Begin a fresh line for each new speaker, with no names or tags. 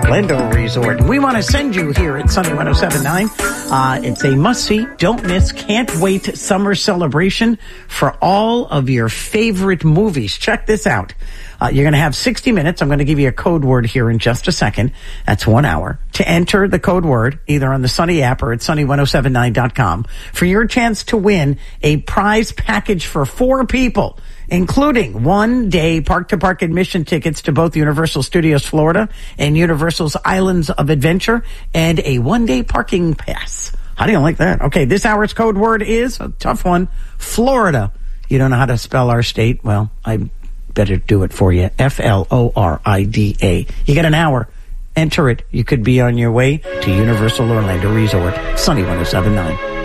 Orlando Resort. And we want to send you here at Sunny 107.9. It's a must-see, don't miss, can't wait summer celebration for all of your favorite movies. Check this out. You're going to have 60 minutes. I'm going to give you a code word here in just a second. That's 1 hour to enter the code word either on the Sunny app or at sunny1079.com for your chance to win a prize package for 4 people, including 1-day park-to-park admission tickets to both Universal Studios Florida and Universal's Islands of Adventure and a 1-day parking pass. How do you like that? Okay, this hour's code word is a tough one, Florida. You don't know how to spell our state? Well, I better do it for you. Florida. You got an hour. Enter it. You could be on your way to Universal Orlando Resort. Sunny 107.9.